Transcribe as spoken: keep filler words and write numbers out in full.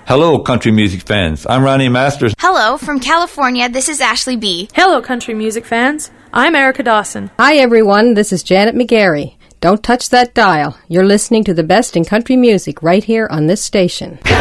Hello, country music fans. I'm Ronnie Masters. Hello, from California, this is Ashley B. Hello, country music fans. I'm Erica Dawson. Hi, everyone. This is Janet McGarry. Don't touch that dial. You're listening to the best in country music right here on this station.